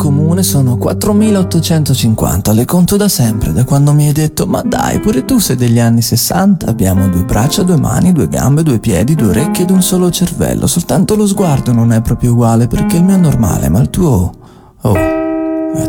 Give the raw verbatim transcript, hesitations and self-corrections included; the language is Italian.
comune sono quattromilaottocentocinquanta. Le conto da sempre, da quando mi hai detto ma dai, pure tu sei degli anni sessanta. Abbiamo due braccia, due mani, due gambe, due piedi, due orecchie ed un solo cervello. Soltanto lo sguardo non è proprio uguale perché il mio è normale, ma il tuo... oh...